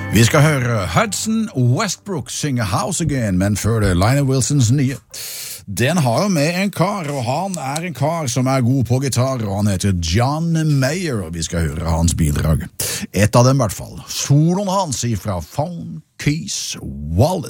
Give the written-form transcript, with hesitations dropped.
Vi skal høre Hudson Westbrook synge House Again, men før det Lionel Wilsons nye. Den har jo med en kar, og han er en kar som er god på gitar, og han heter John Mayer, og vi skal høre hans bidrag. Et av dem i hvert fall. Soloen hans ifra Phone Keys Wallet.